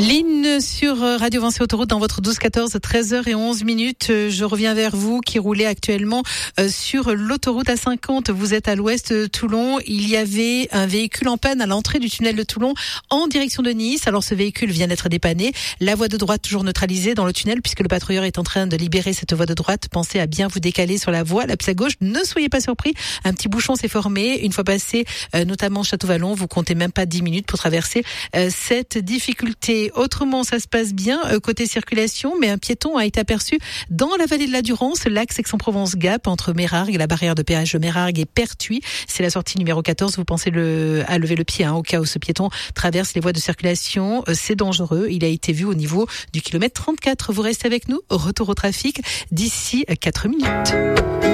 Ligne sur Radio Vinci Autoroute dans votre 12-14, 13h11. Je reviens vers vous qui roulez actuellement sur l'autoroute A50. Vous êtes à l'ouest de Toulon. Il y avait un véhicule en panne à l'entrée du tunnel de Toulon en direction de Nice. Alors ce véhicule vient d'être dépanné. La voie de droite toujours neutralisée dans le tunnel puisque le patrouilleur est en train de libérer cette voie de droite. Pensez à bien vous décaler sur la voie. La plus à gauche, ne soyez pas surpris. Un petit bouchon s'est formé. Une fois passé, notamment Château-Vallon, vous comptez même pas 10 minutes pour traverser cette difficulté. Autrement, ça se passe bien côté circulation, mais un piéton a été aperçu dans la vallée de la Durance, l'axe Aix-en-Provence-Gap entre Mérargues, la barrière de péage de Mérargues et Pertuis. C'est la sortie numéro 14. Vous pensez à lever le pied au cas où ce piéton traverse les voies de circulation. C'est dangereux. Il a été vu au niveau du kilomètre 34. Vous restez avec nous. Retour au trafic d'ici 4 minutes.